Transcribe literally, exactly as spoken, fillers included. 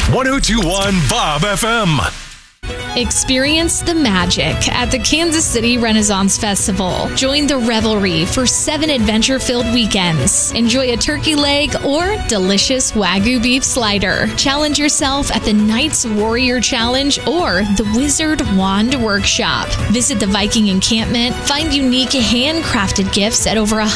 ten twenty-one Bob F M. Experience the magic at the Kansas City Renaissance Festival. Join the revelry for seven adventure-filled weekends. Enjoy a turkey leg or delicious Wagyu beef slider. Challenge yourself at the Knights Warrior Challenge or the Wizard Wand Workshop. Visit the Viking encampment. Find unique handcrafted gifts at over